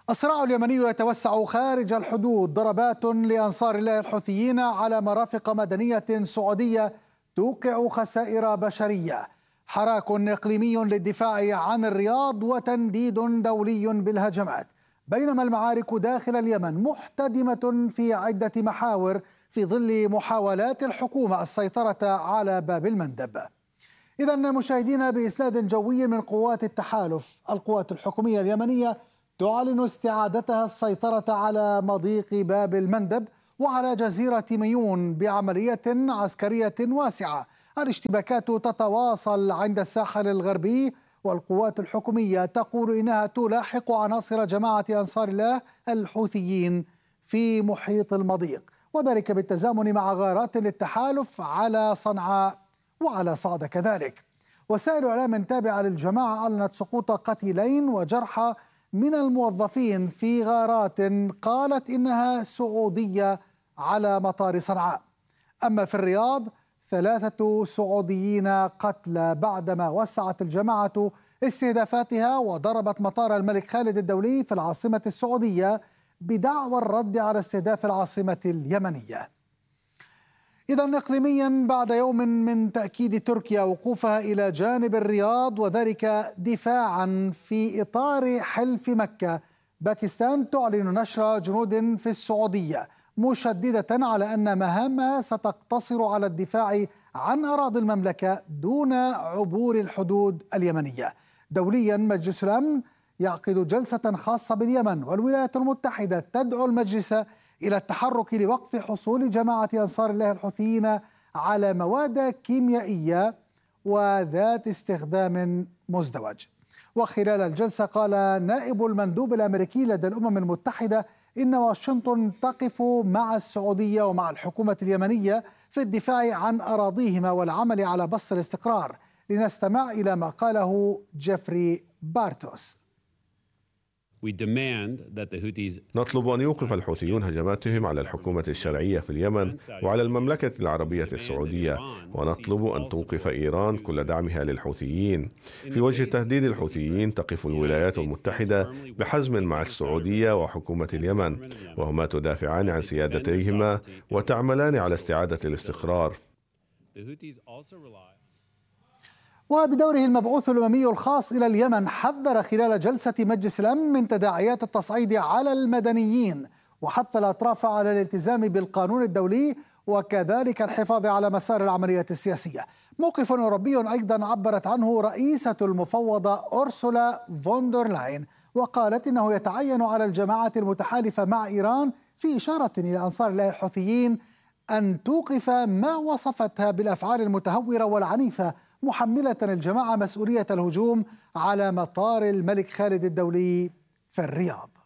الصراع اليمني يتوسع خارج الحدود. ضربات لأنصار الله الحوثيين على مرافق مدنية سعودية توقع خسائر بشرية. حراك إقليمي للدفاع عن الرياض وتنديد دولي بالهجمات، بينما المعارك داخل اليمن محتدمة في عدة محاور في ظل محاولات الحكومة السيطرة على باب المندب. إذا مشاهدينا، بإسناد جوي من قوات التحالف، القوات الحكومية اليمنية تعلن استعادتها السيطرة على مضيق باب المندب وعلى جزيرة ميون بعملية عسكرية واسعة. الاشتباكات تتواصل عند الساحل الغربي، والقوات الحكومية تقول إنها تلاحق عناصر جماعة أنصار الله الحوثيين في محيط المضيق، وذلك بالتزامن مع غارات للتحالف على صنعاء وعلى صعدة كذلك. وسائل إعلام تابعة للجماعة أعلنت سقوط قتيلين وجرحى من الموظفين في غارات قالت إنها سعودية على مطار صنعاء. أما في الرياض 3 سعوديين قتلى بعدما وسعت الجماعة استهدافاتها وضربت مطار الملك خالد الدولي في العاصمة السعودية بدعوى الرد على استهداف العاصمة اليمنية. إذا إقليميا، بعد يوم من تأكيد تركيا وقوفها إلى جانب الرياض وذلك دفاعا في إطار حلف مكة، باكستان تعلن نشر جنود في السعودية مشددة على أن مهامها ستقتصر على الدفاع عن أراضي المملكة دون عبور الحدود اليمنية. دوليا، مجلس الأمن يعقد جلسة خاصة باليمن، والولايات المتحدة تدعو المجلس إلى التحرك لوقف حصول جماعة أنصار الله الحوثيين على مواد كيميائية وذات استخدام مزدوج. وخلال الجلسة قال نائب المندوب الأمريكي لدى الأمم المتحدة إن واشنطن تقف مع السعودية ومع الحكومة اليمنية في الدفاع عن أراضيهما والعمل على بسط الاستقرار. لنستمع إلى ما قاله جيفري بارتوس. نطلب أن يوقف الحوثيون هجماتهم على الحكومة الشرعية في اليمن وعلى المملكة العربية السعودية، ونطلب أن توقف إيران كل دعمها للحوثيين. في وجه تهديد الحوثيين تقف الولايات المتحدة بحزم مع السعودية وحكومة اليمن، وهما تدافعان عن سيادتيهما وتعملان على استعادة الاستقرار. وبدوره المبعوث الأممي الخاص إلى اليمن حذر خلال جلسة مجلس الأمن من تداعيات التصعيد على المدنيين، وحث الأطراف على الالتزام بالقانون الدولي وكذلك الحفاظ على مسار العملية السياسية. موقف أوروبي أيضا عبرت عنه رئيسة المفوضة أورسولا فوندر لاين، وقالت إنه يتعين على الجماعات المتحالفة مع إيران في إشارة إلى أنصار الله الحوثيين أن توقف ما وصفتها بالأفعال المتهورة والعنيفة، محملة الجماعة مسؤولية الهجوم على مطار الملك خالد الدولي في الرياض.